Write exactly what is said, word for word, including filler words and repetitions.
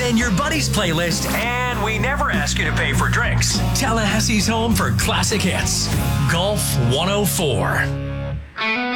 and your buddy's playlist, and we never ask you to pay for drinks. Tallahassee's home for classic hits. Golf one oh four.